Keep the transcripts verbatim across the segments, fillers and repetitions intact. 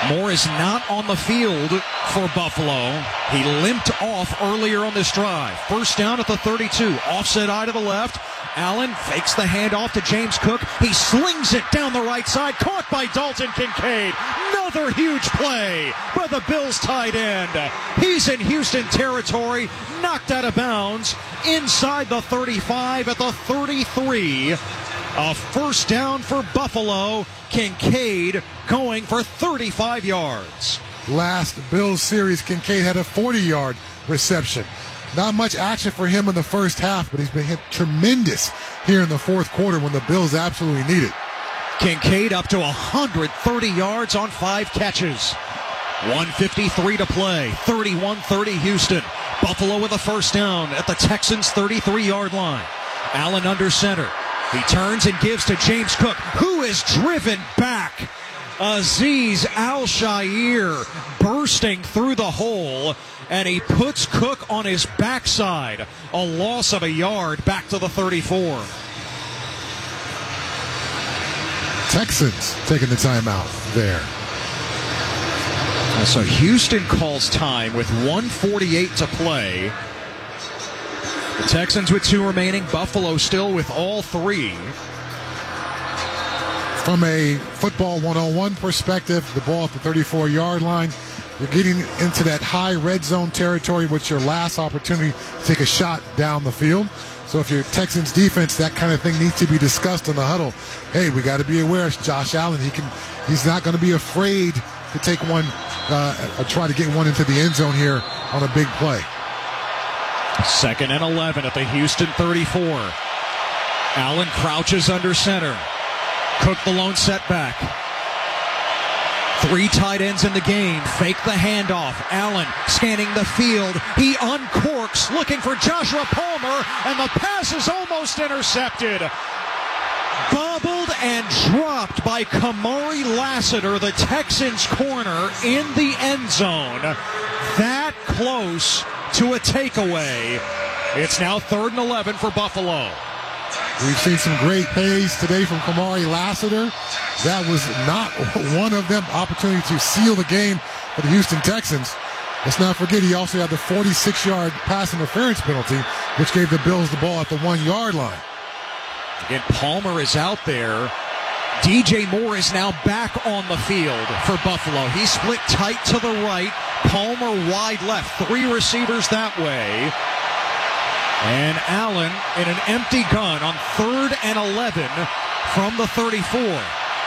Moore is not on the field for Buffalo. He limped off earlier on this drive. First down at the thirty-two. Offset eye to the left. Allen fakes the handoff to James Cook. He slings it down the right side. Caught by Dalton Kincaid. Another huge play by the Bills tight end. He's in Houston territory. Knocked out of bounds inside the thirty-five at the thirty-three. A first down for Buffalo. Kincaid going for thirty-five yards. Last Bills series, Kincaid had a forty-yard reception. Not much action for him in the first half, but he's been hit tremendous here in the fourth quarter when the Bills absolutely need it. Kincaid up to one hundred thirty yards on five catches. one fifty-three to play. thirty-one thirty Houston. Buffalo with a first down at the Texans' thirty-three-yard line. Allen under center. He turns and gives to James Cook, who is driven back. Azeez Al-Shaair bursting through the hole, and he puts Cook on his backside. A loss of a yard back to the thirty-four. Texans taking the timeout there. So Houston calls time with one forty-eight to play. The Texans with two remaining. Buffalo still with all three. From a football one oh one perspective, the ball at the thirty-four-yard line, you're getting into that high red zone territory, which your last opportunity to take a shot down the field. So if you're Texans defense, that kind of thing needs to be discussed in the huddle. Hey, we got to be aware. It's Josh Allen. He can. He's not going to be afraid to take one, uh, try to get one into the end zone here on a big play. Second and eleven at the Houston thirty-four. Allen crouches under center. Cook the lone setback. Three tight ends in the game. Fake the handoff. Allen scanning the field. He uncorks, looking for Joshua Palmer, and the pass is almost intercepted. Bobbled and dropped by Kamari Lassiter, the Texans corner, in the end zone. That close to a takeaway. It's now third and eleven for Buffalo. We've seen some great plays today from Kamari Lassiter. That was not one of them. Opportunity to seal the game for the Houston Texans. Let's not forget he also had the forty-six-yard pass interference penalty, which gave the Bills the ball at the one-yard line. Again, Palmer is out there. D J Moore is now back on the field for Buffalo. He split tight to the right. Palmer wide left. Three receivers that way. And Allen in an empty gun on third and eleven from the thirty-four.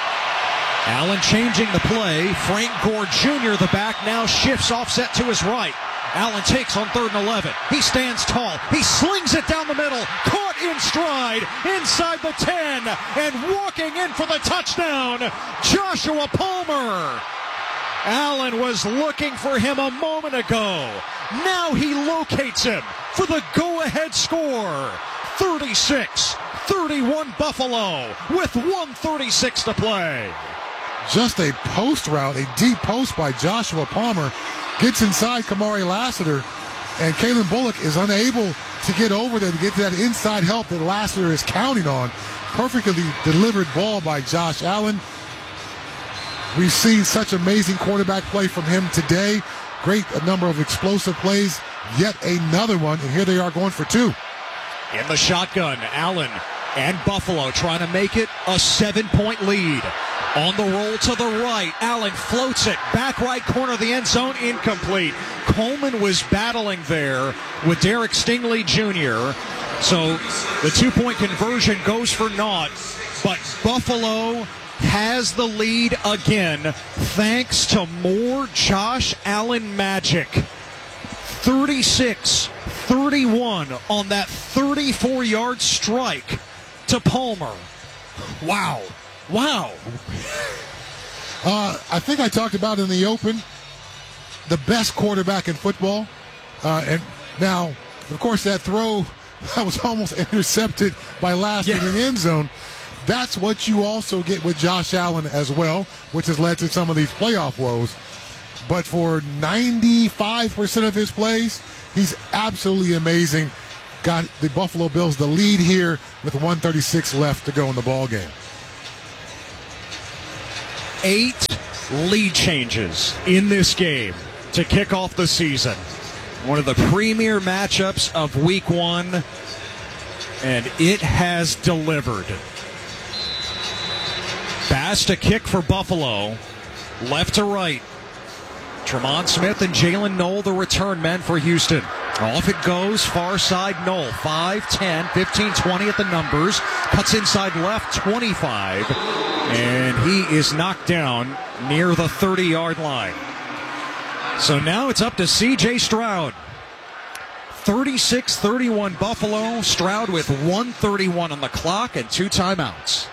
Allen changing the play. Frank Gore Junior, the back, now shifts offset to his right. Allen takes on third and eleven. He stands tall. He slings it down the middle. Caught in stride inside the ten. And walking in for the touchdown, Joshua Palmer. Allen was looking for him a moment ago. Now he locates him for the go-ahead score. thirty-six thirty-one Buffalo with one thirty-six to play. Just a post route, a deep post by Joshua Palmer. Gets inside Kamari Lassiter, and Kalen Bullock is unable to get over there to get to that inside help that Lassiter is counting on. Perfectly delivered ball by Josh Allen. We've seen such amazing quarterback play from him today. Great a number of explosive plays. Yet another one, and here they are going for two. In the shotgun, Allen and Buffalo trying to make it a seven-point lead. On the roll to the right, Allen floats it. Back right corner of the end zone, incomplete. Coleman was battling there with Derek Stingley Junior So the two-point conversion goes for naught. But Buffalo has the lead again thanks to more Josh Allen magic. thirty-six thirty-one on that thirty-four-yard strike to Palmer. Wow. Wow. Uh, I think I talked about in the open, the best quarterback in football. Uh, and now, of course, that throw that was almost intercepted by Lassiter yeah. in the end zone. That's what you also get with Josh Allen as well, which has led to some of these playoff woes. But for ninety-five percent of his plays, he's absolutely amazing. Got the Buffalo Bills the lead here with one thirty-six left to go in the ball game. Eight lead changes in this game to kick off the season. One of the premier matchups of week one, and it has delivered. Bass to kick for Buffalo, left to right. Tremont Smith and Jalen Knoll, the return men for Houston. Off it goes, far side Knoll. five, ten, fifteen, twenty at the numbers. Cuts inside left, twenty-five. And he is knocked down near the thirty-yard line. So now it's up to C J Stroud. thirty-six thirty-one Buffalo. Stroud with one thirty-one on the clock and two timeouts.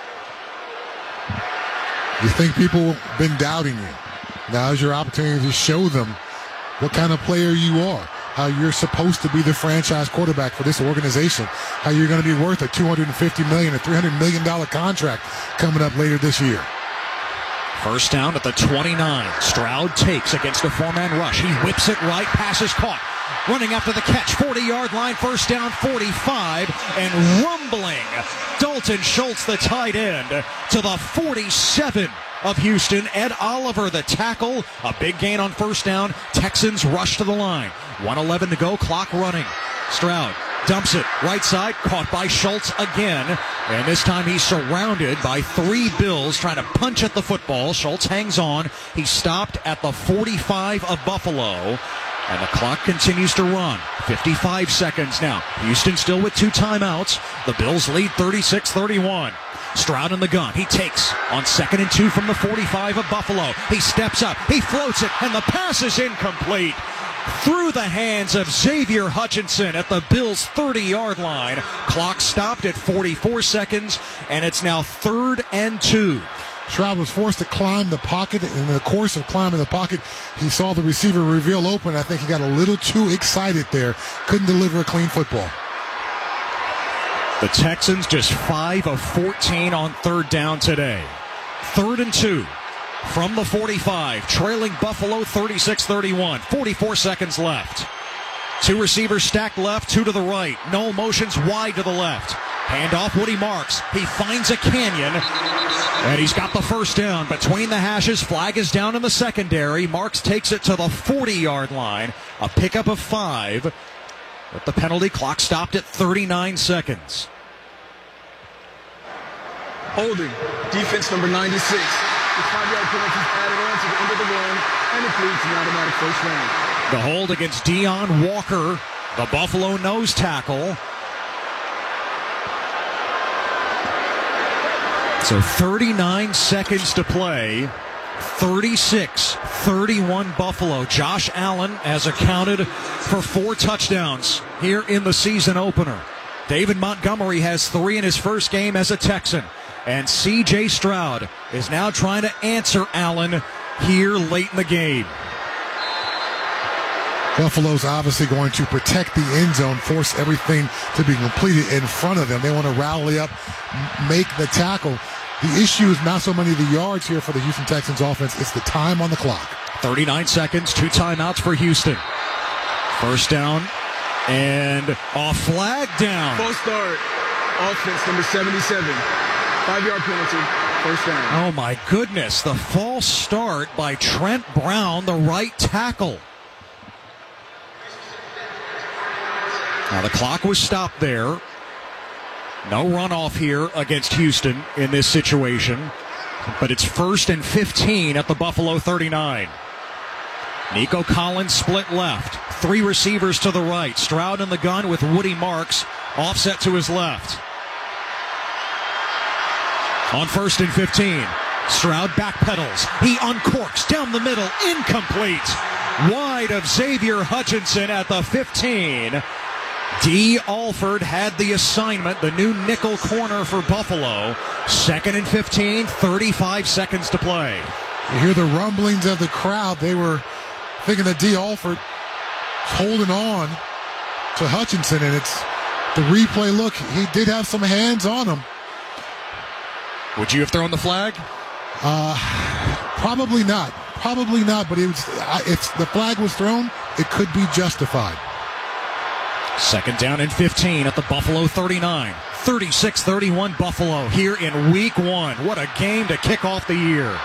You think people have been doubting you. Now's your opportunity to show them what kind of player you are, how you're supposed to be the franchise quarterback for this organization, how you're going to be worth a two hundred fifty million dollars, a three hundred million dollars contract coming up later this year. First down at the twenty-nine. Stroud takes against a four-man rush. He whips it right. Pass is caught. Running after the catch. forty-yard line. First down, forty-five. And rumbling. Dalton Schultz, the tight end, to the forty-seven of Houston. Ed Oliver, the tackle. A big gain on first down. Texans rush to the line. one eleven to go. Clock running. Stroud dumps it right side, caught by Schultz again, and this time he's surrounded by three Bills trying to punch at the football. Schultz hangs on. He's stopped at the forty-five of Buffalo, and the clock continues to run. fifty-five seconds now. Houston still with two timeouts. The Bills lead thirty-six thirty-one. Stroud in the gun. He takes on second and two from the forty-five of Buffalo. He steps up. He floats it, and the pass is incomplete. Through the hands of Xavier Hutchinson at the Bills' thirty-yard line. Clock stopped at forty-four seconds, and it's now third and two. Stroud was forced to climb the pocket. In the course of climbing the pocket, he saw the receiver reveal open. I think he got a little too excited there. Couldn't deliver a clean football. The Texans just five of fourteen on third down today. Third and two. From the forty-five, trailing Buffalo thirty-six thirty-one. forty-four seconds left. Two receivers stacked left, two to the right. Knoll motions wide to the left. Hand off Woody Marks. He finds a canyon, and he's got the first down. Between the hashes, flag is down in the secondary. Marks takes it to the forty-yard line. A pickup of five. But the penalty clock stopped at thirty-nine seconds. Holding. Defense number ninety-six. The five-yard penalty is added on to the end of the run, and it leads to an automatic first down. The hold against Deion Walker, the Buffalo nose tackle. So thirty-nine seconds to play. thirty-six thirty-one Buffalo. Josh Allen has accounted for four touchdowns here in the season opener. David Montgomery has three in his first game as a Texan. And C J Stroud is now trying to answer Allen here late in the game. Buffalo's obviously going to protect the end zone, force everything to be completed in front of them. They want to rally up, make the tackle. The issue is not so many of the yards here for the Houston Texans offense. It's the time on the clock. thirty-nine seconds, two timeouts for Houston. First down and a flag down. False start. Offense number seventy-seven. Five-yard penalty. First down. Oh, my goodness. The false start by Trent Brown, the right tackle. Now, the clock was stopped there. No runoff here against Houston in this situation. But it's first and fifteen at the Buffalo thirty-nine. Nico Collins split left. Three receivers to the right. Stroud in the gun with Woody Marks offset to his left. On first and fifteen, Stroud backpedals. He uncorks down the middle. Incomplete. Wide of Xavier Hutchinson at the fifteen. D. Alford had the assignment, the new nickel corner for Buffalo. Second and fifteen, thirty-five seconds to play. You hear the rumblings of the crowd. They were thinking that D. Alford holding on to Hutchinson, and it's the replay look. He did have some hands on him. Would you have thrown the flag? Uh, probably not. Probably not, but it was, if the flag was thrown, it could be justified. Second down and fifteen at the Buffalo thirty-nine. thirty-six thirty-one Buffalo here in week one. What a game to kick off the year.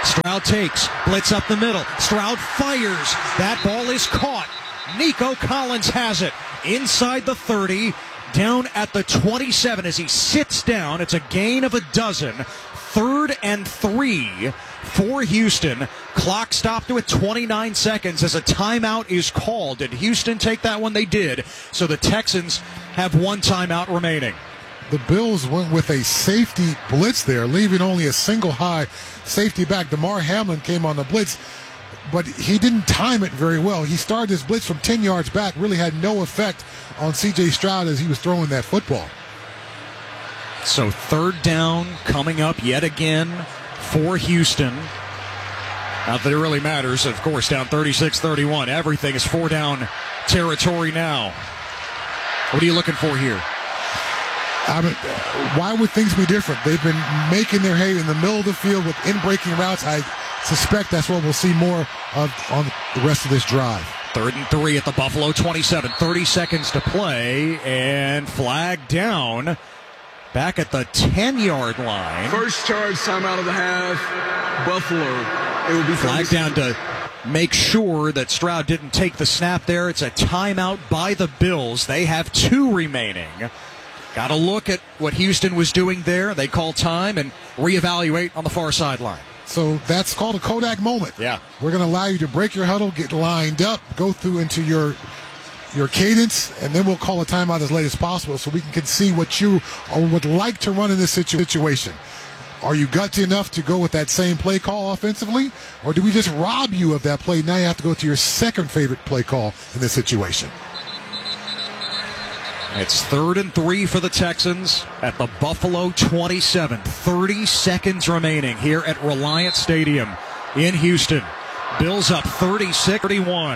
Stroud takes, blitz up the middle. Stroud fires. That ball is caught. Nico Collins has it inside the thirty, down at the twenty-seven as he sits down. It's a gain of a dozen. Third and three for Houston. Clock stopped with twenty-nine seconds as a timeout is called. Did Houston take that one? They did. So the Texans have one timeout remaining. The Bills went with a safety blitz there, leaving only a single high safety back. DeMar Hamlin came on the blitz, but he didn't time it very well. He started his blitz from ten yards back, really had no effect on C J Stroud as he was throwing that football. So third down coming up yet again for Houston. Not that it really matters, of course, down thirty-six thirty-one. Everything is four down territory now. What are you looking for here? I mean, why would things be different? They've been making their hay in the middle of the field with in-breaking routes. I suspect that's what we'll see more of on the rest of this drive. Third and three at the Buffalo twenty-seven. thirty seconds to play, and flag down back at the ten-yard line. First charge timeout of the half. Buffalo. It will be flag down to make sure that Stroud didn't take the snap there. It's a timeout by the Bills. They have two remaining. Got to look at what Houston was doing there. They call time and reevaluate on the far sideline. So that's called a Kodak moment. Yeah. We're going to allow you to break your huddle, get lined up, go through into your your cadence, and then we'll call a timeout as late as possible so we can see what you would like to run in this situation. Are you gutsy enough to go with that same play call offensively, or do we just rob you of that play? Now you have to go to your second favorite play call in this situation. It's third and three for the Texans at the Buffalo twenty-seven. thirty seconds remaining here at Reliant Stadium in Houston. Bills up thirty-six thirty-one.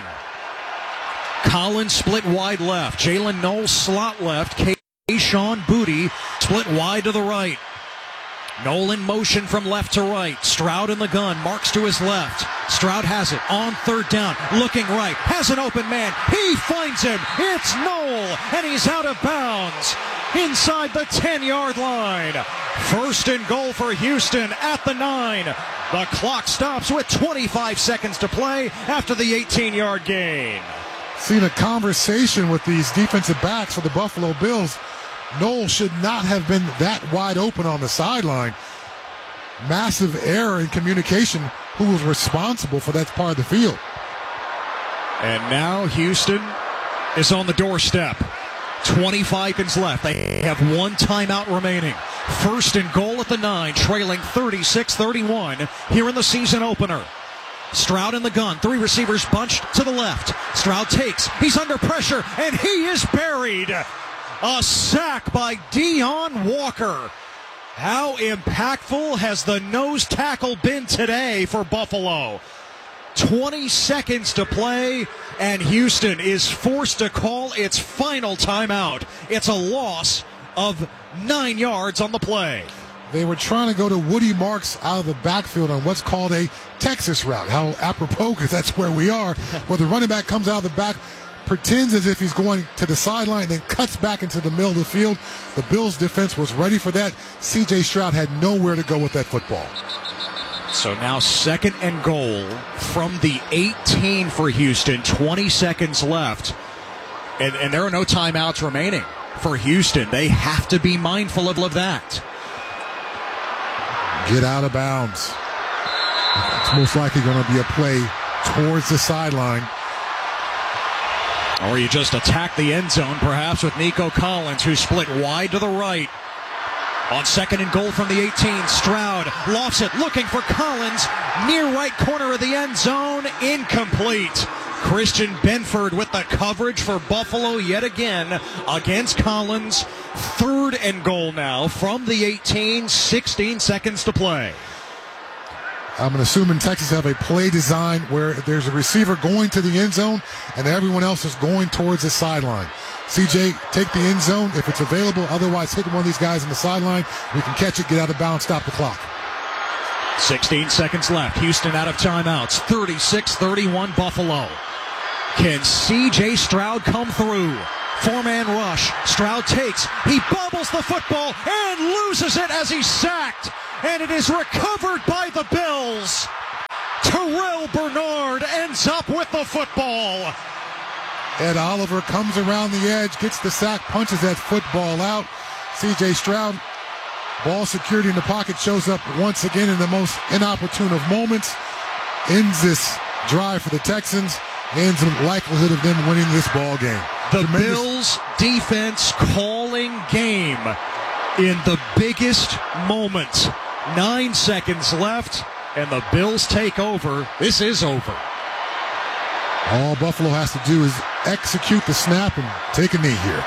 Collins split wide left. Jalen Knowles slot left. Kayshon Boutte split wide to the right. Nolan motion from left to right. Stroud in the gun. Marks to his left. Stroud has it on third down. Looking right. Has an open man. He finds him. It's Knoll. And he's out of bounds inside the ten-yard line. First and goal for Houston at the nine. The clock stops with twenty-five seconds to play after the eighteen-yard gain. Seen a conversation with these defensive backs for the Buffalo Bills. Knoll should not have been that wide open on the sideline. Massive error in communication. Who was responsible for that part of the field? And now Houston is on the doorstep. twenty-five seconds left. They have one timeout remaining. First and goal at the nine, trailing thirty-six thirty-one here in the season opener. Stroud in the gun. Three receivers bunched to the left. Stroud takes. He's under pressure, and he is buried. A sack by Deon Walker. How impactful has the nose tackle been today for Buffalo? twenty seconds to play, and Houston is forced to call its final timeout. It's a loss of nine yards on the play. They were trying to go to Woody Marks out of the backfield on what's called a Texas route. How apropos, because that's where we are, where the running back comes out of the back, pretends as if he's going to the sideline, then cuts back into the middle of the field. The Bills' defense was ready for that. C J Stroud had nowhere to go with that football. So now second and goal from the eighteen for Houston. twenty seconds left. And, and there are no timeouts remaining for Houston. They have to be mindful of, of that. Get out of bounds. It's most likely going to be a play towards the sideline. Or you just attack the end zone, perhaps, with Nico Collins, who split wide to the right. On second and goal from the eighteen, Stroud lofts it, looking for Collins, near right corner of the end zone, incomplete. Christian Benford with the coverage for Buffalo yet again against Collins. Third and goal now from the eighteen, sixteen seconds to play. I'm assuming Texas have a play design where there's a receiver going to the end zone and everyone else is going towards the sideline. C J, take the end zone if it's available. Otherwise, hit one of these guys on the sideline. We can catch it, get out of bounds, stop the clock. sixteen seconds left. Houston out of timeouts. thirty-six thirty-one Buffalo. Can C J Stroud come through? Four-man rush. Stroud takes. He bobbles the football and loses it as he's sacked and it is recovered by the Bills. Terrell Bernard ends up with the football. Ed Oliver comes around the edge, gets the sack, punches that football out. C J Stroud, ball security in the pocket, shows up once again in the most inopportune of moments. Ends this drive for the Texans, ends the likelihood of them winning this ball game. The Tremendous. Bills defense calling game in the biggest moment. Nine seconds left, and the Bills take over. This is over. All Buffalo has to do is execute the snap and take a knee here.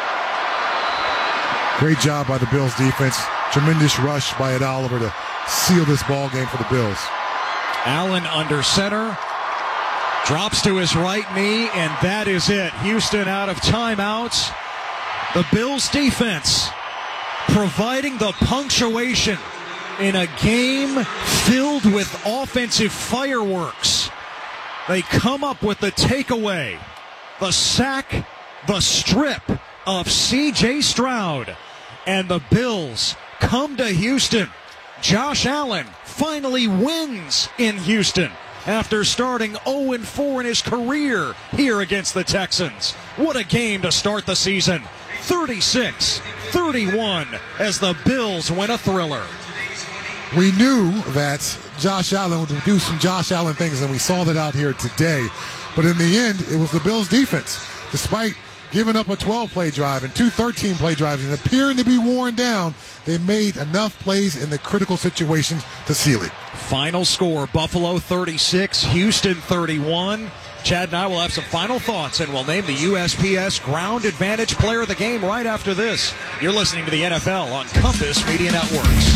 Great job by the Bills defense. Tremendous rush by Ed Oliver to seal this ball game for the Bills. Allen under center. Drops to his right knee, and that is it. Houston out of timeouts. The Bills defense providing the punctuation in a game filled with offensive fireworks. They come up with the takeaway, the sack, the strip of C J Stroud. And the Bills come to Houston. Josh Allen finally wins in Houston after starting oh and four in his career here against the Texans. What a game to start the season. thirty-six thirty-one as the Bills win a thriller. We knew that Josh Allen would do some Josh Allen things, and we saw that out here today. But in the end, it was the Bills' defense. Despite giving up a twelve-play drive and two thirteen-play drives and appearing to be worn down, they made enough plays in the critical situations to seal it. Final score, Buffalo thirty-six, Houston thirty-one. Chad and I will have some final thoughts, and we'll name the U S P S Ground Advantage Player of the Game right after this. You're listening to the N F L on Compass Media Networks.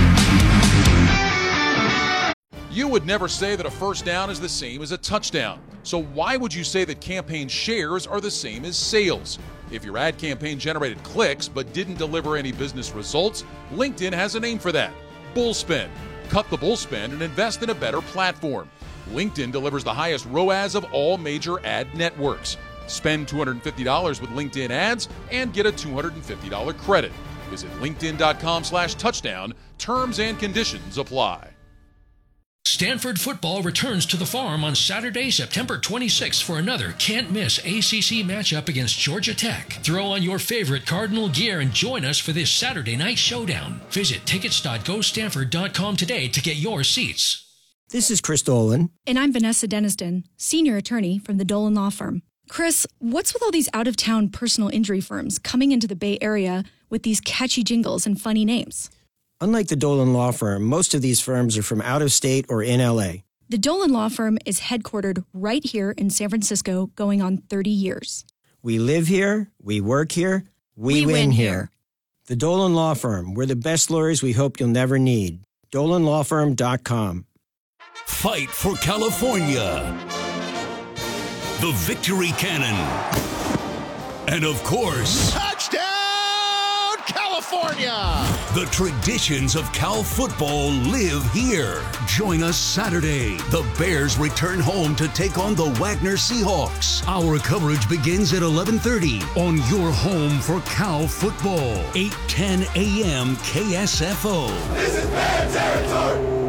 You would never say that a first down is the same as a touchdown. So why would you say that campaign shares are the same as sales? If your ad campaign generated clicks but didn't deliver any business results, LinkedIn has a name for that. Bullspend. Cut the bullspend and invest in a better platform. LinkedIn delivers the highest R O A S of all major ad networks. Spend two hundred fifty dollars with LinkedIn ads and get a two hundred fifty dollars credit. Visit linkedin.com slash touchdown. Terms and conditions apply. Stanford football returns to the Farm on Saturday, September twenty-sixth for another can't-miss A C C matchup against Georgia Tech. Throw on your favorite Cardinal gear and join us for this Saturday night showdown. Visit tickets dot go stanford dot com today to get your seats. This is Chris Dolan. And I'm Vanessa Deniston, senior attorney from the Dolan Law Firm. Chris, what's with all these out-of-town personal injury firms coming into the Bay Area with these catchy jingles and funny names? Unlike the Dolan Law Firm, most of these firms are from out of state or in L A. The Dolan Law Firm is headquartered right here in San Francisco, going on thirty years. We live here, we work here, we, we win, win here. here. The Dolan Law Firm, we're the best lawyers we hope you'll never need. dolan law firm dot com. Fight for California. The Victory Cannon. And of course, touchdown, California! The traditions of Cal football live here. Join us Saturday. The Bears return home to take on the Wagner Seahawks. Our coverage begins at eleven thirty on your home for Cal football. eight ten a.m. K S F O. This is Bear territory!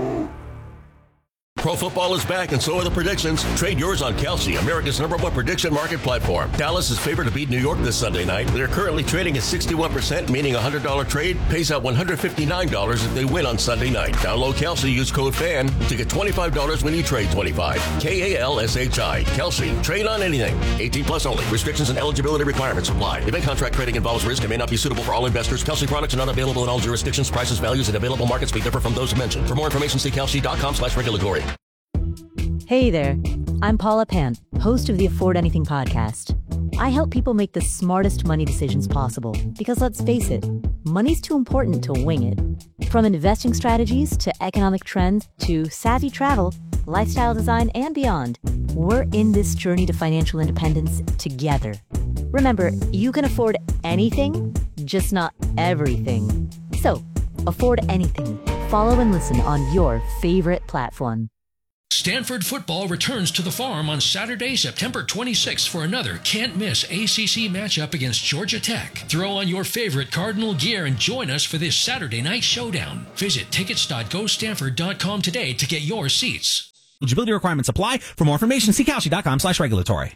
Pro football is back, and so are the predictions. Trade yours on Kelsey, America's number one prediction market platform. Dallas is favored to beat New York this Sunday night. They're currently trading at sixty-one percent, meaning a one hundred dollars trade pays out one hundred fifty-nine dollars if they win on Sunday night. Download Kelsey, use code FAN to get twenty-five dollars when you trade twenty-five dollars. K A L S H I. Kelsey. Trade on anything. eighteen plus only. Restrictions and eligibility requirements apply. Event contract trading involves risk and may not be suitable for all investors. Kelsey products are not available in all jurisdictions. Prices, values, and available markets may differ from those mentioned. For more information, see kelsey.com slash regulatory. Hey there, I'm Paula Pant, host of the Afford Anything podcast. I help people make the smartest money decisions possible because, let's face it, money's too important to wing it. From investing strategies to economic trends to savvy travel, lifestyle design, and beyond, we're in this journey to financial independence together. Remember, you can afford anything, just not everything. So, afford anything. Follow and listen on your favorite platform. Stanford football returns to the Farm on Saturday, September twenty-sixth for another can't-miss A C C matchup against Georgia Tech. Throw on your favorite Cardinal gear and join us for this Saturday night showdown. Visit tickets dot go stanford dot com today to get your seats. Eligibility requirements apply. For more information, see Kalshi dot com slash regulatory.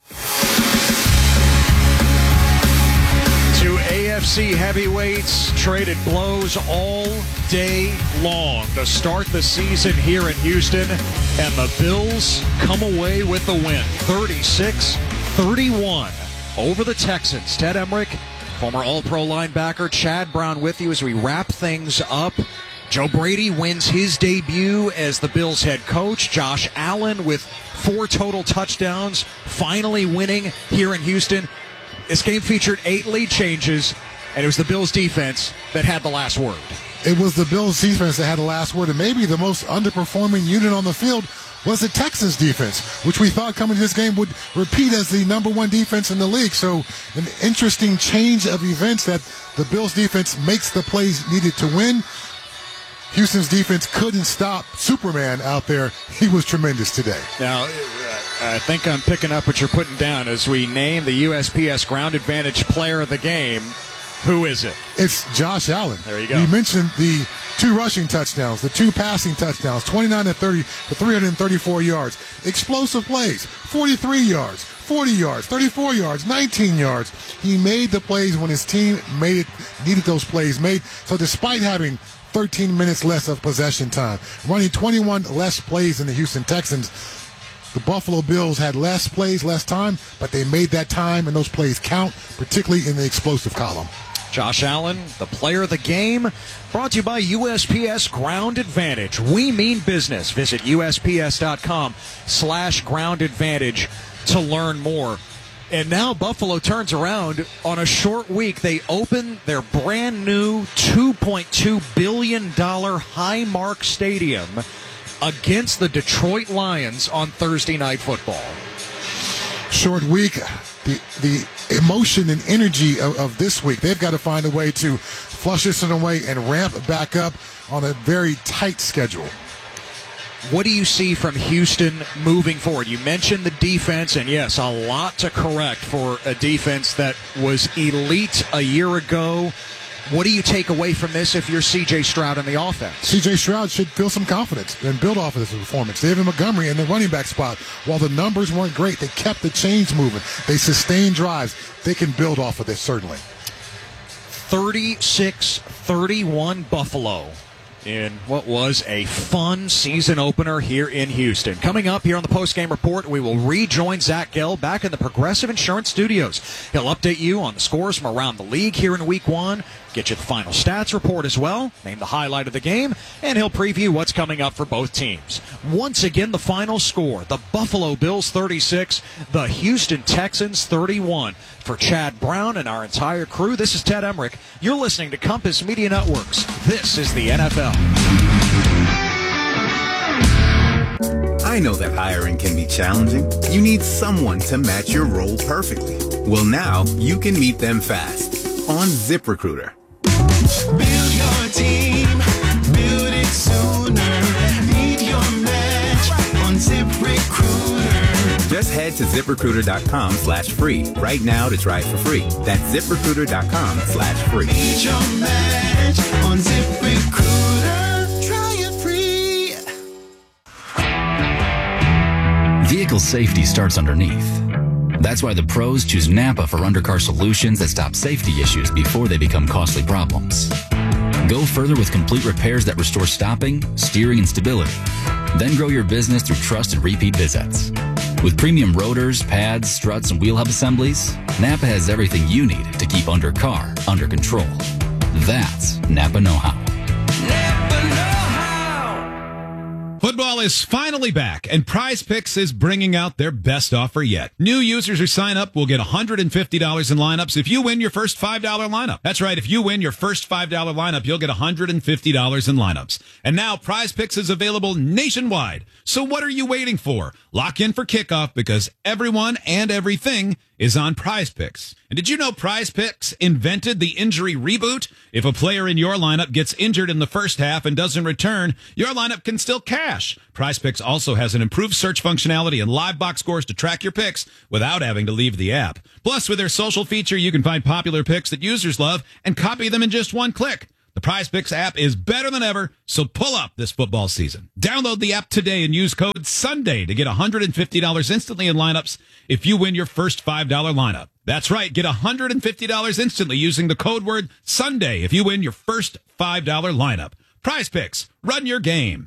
Two A F C heavyweights traded blows all day long to start the season here in Houston, and the Bills come away with the win, thirty-six thirty-one over the Texans. Ted Emmerich, former All-Pro linebacker, Chad Brown with you as we wrap things up. Joe Brady wins his debut as the Bills head coach. Josh Allen with four total touchdowns, finally winning here in Houston. This game featured eight lead changes, and it was the Bills defense that had the last word. It was the Bills defense that had the last word, and maybe the most underperforming unit on the field was the Texans defense, which we thought coming to this game would repeat as the number one defense in the league. So an interesting change of events that the Bills defense makes the plays needed to win. Houston's defense couldn't stop Superman out there. He was tremendous today. Now, I think I'm picking up what you're putting down as we name the U S P S Ground Advantage player of the game. Who is it? It's Josh Allen. There you go. We mentioned the two rushing touchdowns, the two passing touchdowns, twenty-nine to thirty for three hundred thirty-four yards. Explosive plays, forty-three yards, forty yards, thirty-four yards, nineteen yards. He made the plays when his team made it, needed those plays made. So despite having thirteen minutes less of possession time, running twenty-one less plays than the Houston Texans, the Buffalo Bills had less plays, less time, but they made that time and those plays count, particularly in the explosive column. Josh Allen, the player of the game, brought to you by U S P S Ground Advantage. We mean business. Visit U S P S dot com slash ground advantage to learn more. And now Buffalo turns around on a short week. They open their brand new two point two billion dollars Highmark Stadium against the Detroit Lions on Thursday Night Football. Short week. The the emotion and energy of, of this week, they've got to find a way to flush this away and ramp back up on a very tight schedule. What do you see from Houston moving forward? You mentioned the defense, and yes, a lot to correct for a defense that was elite a year ago. What do you take away from this if you're C J Stroud in the offense? C J Stroud should feel some confidence and build off of this performance. David Montgomery in the running back spot, while the numbers weren't great, they kept the chains moving. They sustained drives. They can build off of this, certainly. thirty-six thirty-one Buffalo in what was a fun season opener here in Houston. Coming up here on the postgame report, we will rejoin Zach Gell back in the Progressive Insurance Studios. He'll update you on the scores from around the league here in week one, get you the final stats report as well, name the highlight of the game, and he'll preview what's coming up for both teams. Once again, the final score, the Buffalo Bills thirty-six, the Houston Texans thirty-one. For Chad Brown and our entire crew, this is Ted Emmerich. You're listening to Compass Media Networks. This is the N F L. I know that hiring can be challenging. You need someone to match your role perfectly. Well, now you can meet them fast on ZipRecruiter. Build your team, build it sooner. Meet your match on ZipRecruiter. Just head to ZipRecruiter.com slash free right now to try it for free. That's ZipRecruiter.com slash free. Meet your match on ZipRecruiter. Try it free. Vehicle safety starts underneath. That's why the pros choose Napa for undercar solutions that stop safety issues before they become costly problems. Go further with complete repairs that restore stopping, steering, and stability. Then grow your business through trust and repeat visits. With premium rotors, pads, struts, and wheel hub assemblies, Napa has everything you need to keep undercar under control. That's Napa know-how. Napa know-how. Football is finally back, and Prize Picks is bringing out their best offer yet. New users who sign up will get one hundred fifty dollars in lineups if you win your first five dollar lineup. That's right, if you win your first five dollar lineup, you'll get one hundred fifty dollars in lineups. And now Prize Picks is available nationwide. So what are you waiting for? Lock in for kickoff because everyone and everything is on Prize Picks. And did you know Prize Picks invented the injury reboot? If a player in your lineup gets injured in the first half and doesn't return, your lineup can still cash. Prize Picks also has an improved search functionality and live box scores to track your picks without having to leave the app. Plus, with their social feature, you can find popular picks that users love and copy them in just one click. The Prize Picks app is better than ever, so pull up this football season. Download the app today and use code SUNDAY to get one hundred fifty dollars instantly in lineups if you win your first five dollar lineup. That's right, get one hundred fifty dollars instantly using the code word SUNDAY if you win your first five dollar lineup. Prize Picks, run your game.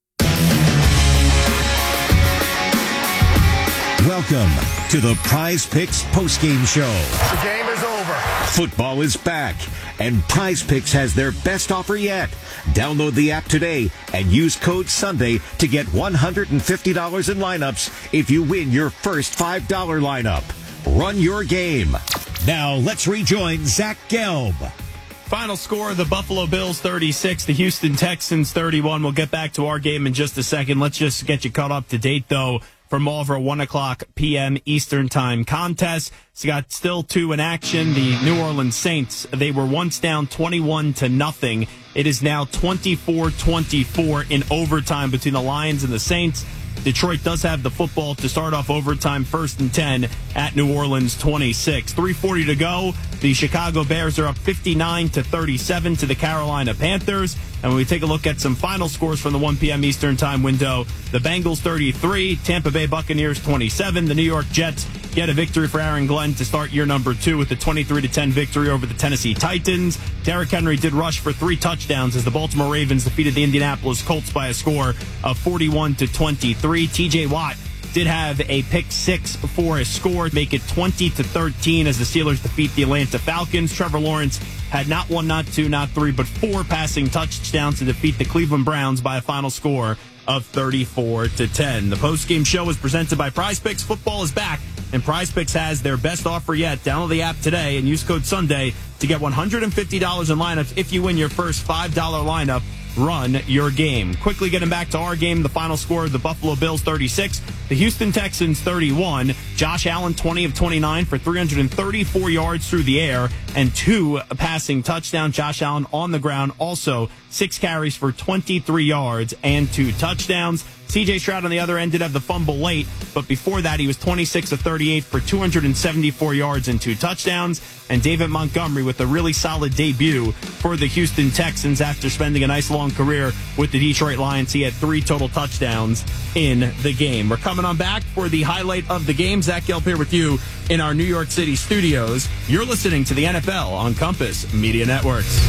Welcome to the Prize Picks postgame show. The game is over. Football is back, and Prize Picks has their best offer yet. Download the app today and use code SUNDAY to get one hundred fifty dollars in lineups if you win your first five dollar lineup. Run your game. Now let's rejoin Zach Gelb. Final score, the Buffalo Bills thirty-six, the Houston Texans thirty-one. We'll get back to our game in just a second. Let's just get you caught up to date, though, from all of our one o'clock p.m. Eastern Time contests. So you got still two in action. The New Orleans Saints, they were once down twenty-one to nothing. It is now twenty-four twenty-four in overtime between the Lions and the Saints. Detroit does have the football to start off overtime, first and ten at New Orleans twenty-six. three forty to go. The Chicago Bears are up fifty-nine to thirty-seven to the Carolina Panthers. And when we take a look at some final scores from the one p.m. Eastern Time window, the Bengals thirty-three, Tampa Bay Buccaneers twenty-seven. The New York Jets get a victory for Aaron Glenn to start year number two with a twenty-three to ten victory over the Tennessee Titans. Derrick Henry did rush for three touchdowns as the Baltimore Ravens defeated the Indianapolis Colts by a score of forty-one to twenty-three. T J Watt did have a pick six for a score, make it twenty to thirteen as the Steelers defeat the Atlanta Falcons. Trevor Lawrence had not one, not two, not three, but four passing touchdowns to defeat the Cleveland Browns by a final score of thirty-four to ten. The postgame show is presented by Prize Picks. Football is back, and Prize Picks has their best offer yet. Download the app today and use code SUNDAY to get one hundred fifty dollars in lineups if you win your first five dollar lineup. Run your game. Quickly getting back to our game, the final score of the Buffalo Bills thirty-six, the Houston Texans thirty-one. Josh Allen twenty of twenty-nine for three hundred thirty-four yards through the air and two passing touchdowns. Josh Allen on the ground also six carries for twenty-three yards and two touchdowns. C J Stroud on the other end did have the fumble late, but before that he was twenty-six of thirty-eight for two hundred seventy-four yards and two touchdowns. And David Montgomery with a really solid debut for the Houston Texans after spending a nice long career with the Detroit Lions. He had three total touchdowns in the game. We're coming on back for the highlight of the game. Zach Gelb here with you in our New York City studios. You're listening to the N F L on Compass Media Networks.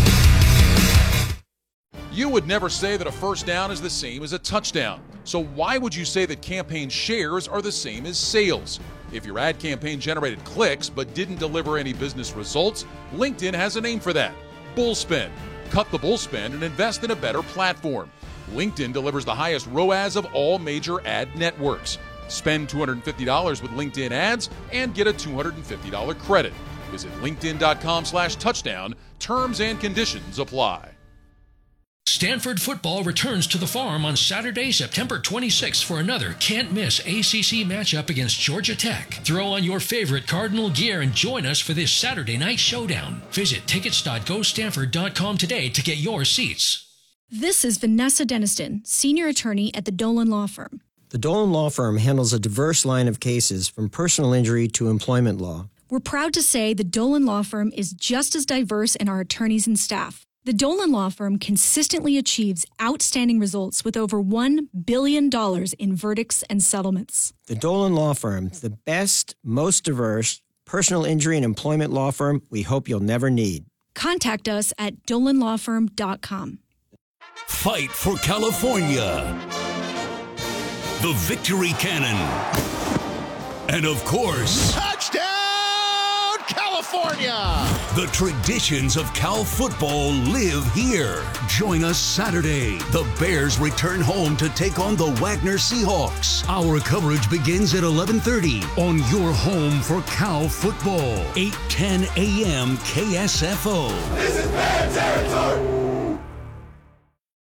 You would never say that a first down is the same as a touchdown. So why would you say that campaign shares are the same as sales? If your ad campaign generated clicks but didn't deliver any business results, LinkedIn has a name for that: Bullspend. Cut the bullspend and invest in a better platform. LinkedIn delivers the highest R O A S of all major ad networks. Spend two hundred fifty dollars with LinkedIn ads and get a two hundred fifty dollars credit. Visit linkedin.com slash touchdown. Terms and conditions apply. Stanford football returns to the Farm on Saturday, September twenty-sixth for another can't-miss A C C matchup against Georgia Tech. Throw on your favorite Cardinal gear and join us for this Saturday night showdown. Visit tickets dot go stanford dot com today to get your seats. This is Vanessa Deniston, senior attorney at the Dolan Law Firm. The Dolan Law Firm handles a diverse line of cases from personal injury to employment law. We're proud to say the Dolan Law Firm is just as diverse in our attorneys and staff. The Dolan Law Firm consistently achieves outstanding results with over one billion dollars in verdicts and settlements. The Dolan Law Firm, the best, most diverse personal injury and employment law firm we hope you'll never need. Contact us at dolan law firm dot com. Fight for California. The Victory Cannon. And of course, Touchdown, California! The traditions of Cal football live here. Join us Saturday. The Bears return home to take on the Wagner Seahawks. Our coverage begins at eleven thirty on your home for Cal football. eight ten a.m. K S F O. This is Bear territory!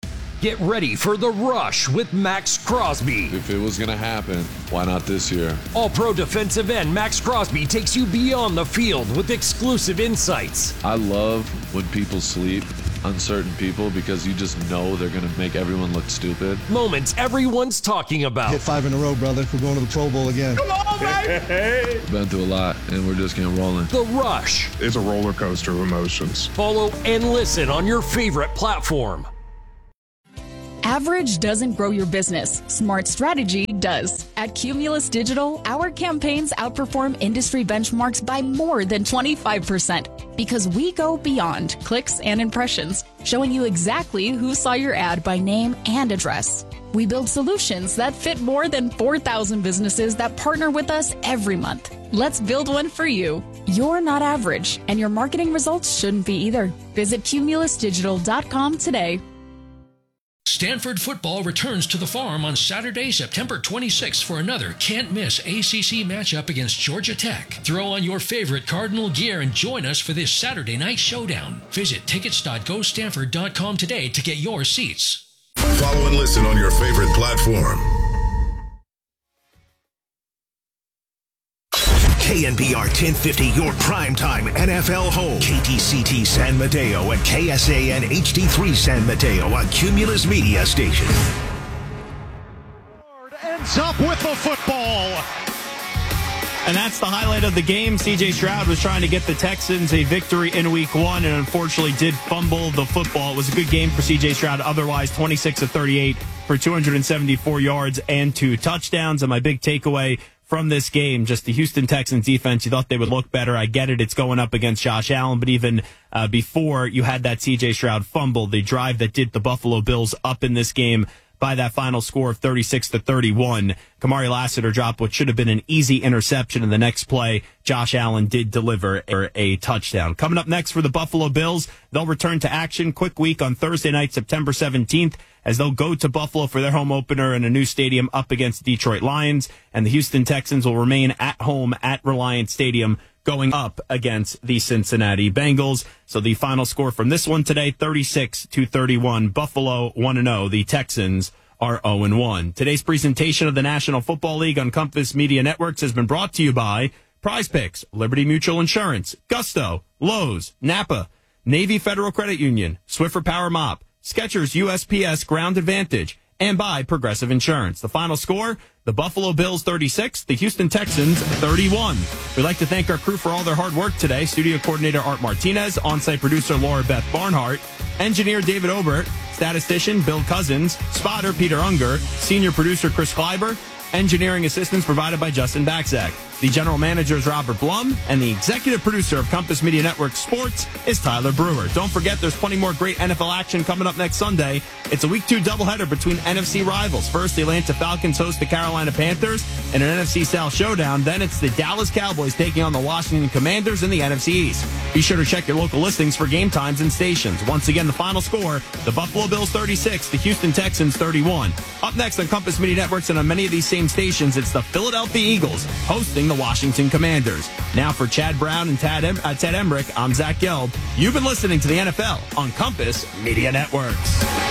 Get ready for The Rush with Max Crosby. If it was going to happen, why not this year? All-Pro defensive end Max Crosby takes you beyond the field with exclusive insights. I love when people sleep, uncertain people, because you just know they're going to make everyone look stupid. Moments everyone's talking about. Hit five in a row, brother. We're going to the Pro Bowl again. Come on, baby! Been through a lot, and we're just getting rolling. The Rush. It's a roller coaster of emotions. Follow and listen on your favorite platform. Average doesn't grow your business. Smart strategy does. At Cumulus Digital, our campaigns outperform industry benchmarks by more than twenty-five percent because we go beyond clicks and impressions, showing you exactly who saw your ad by name and address. We build solutions that fit more than four thousand businesses that partner with us every month. Let's build one for you. You're not average, and your marketing results shouldn't be either. Visit cumulus digital dot com today. Stanford football returns to the Farm on Saturday, September twenty-sixth for another can't-miss A C C matchup against Georgia Tech. Throw on your favorite Cardinal gear and join us for this Saturday night showdown. Visit tickets dot go stanford dot com today to get your seats. Follow and listen on your favorite platform. K N B R ten fifty, your primetime N F L home. K T C T San Mateo and K S A N H D three San Mateo on Cumulus Media Station. Ends up with the football. And that's the highlight of the game. C J Stroud was trying to get the Texans a victory in week one and unfortunately did fumble the football. It was a good game for C J Stroud. Otherwise, twenty-six of thirty-eight for two hundred seventy-four yards and two touchdowns. And my big takeaway from this game, just the Houston Texans defense, you thought they would look better. I get it. It's going up against Josh Allen. But even uh, before you had that C J Stroud fumble, the drive that did the Buffalo Bills up in this game by that final score of thirty-six to thirty-one. Kamari Lassiter dropped what should have been an easy interception. In the next play, Josh Allen did deliver a, a touchdown. Coming up next for the Buffalo Bills, they'll return to action. Quick week on Thursday night, September seventeenth, as they'll go to Buffalo for their home opener in a new stadium up against the Detroit Lions. And the Houston Texans will remain at home at Reliant Stadium going up against the Cincinnati Bengals. So the final score from this one today, thirty-six to thirty-one. Buffalo one and oh. The Texans are oh and one. Today's presentation of the National Football League on Compass Media Networks has been brought to you by Prize Picks, Liberty Mutual Insurance, Gusto, Lowe's, Napa, Navy Federal Credit Union, Swiffer Power Mop, Skechers U S P S Ground Advantage, and by Progressive Insurance. The final score, the Buffalo Bills thirty-six, the Houston Texans thirty-one. We'd like to thank our crew for all their hard work today. Studio coordinator Art Martinez, on-site producer Laura Beth Barnhart, engineer David Obert, statistician Bill Cousins, spotter Peter Unger, senior producer Chris Kleiber, engineering assistance provided by Justin Baczak. The general manager is Robert Blum, and the executive producer of Compass Media Network Sports is Tyler Brewer. Don't forget, there's plenty more great N F L action coming up next Sunday. It's a week two doubleheader between N F C rivals. First, the Atlanta Falcons host the Carolina Panthers in an N F C South showdown. Then it's the Dallas Cowboys taking on the Washington Commanders in the N F C East. Be sure to check your local listings for game times and stations. Once again, the final score, the Buffalo Bills thirty-six, the Houston Texans thirty-one. Up next on Compass Media Networks and on many of these same stations, it's the Philadelphia Eagles hosting the Washington Commanders. Now for Chad Brown and Tad, em- uh, Ted Emmerich, I'm Zach Gelb. You've been listening to the N F L on Compass Media Networks.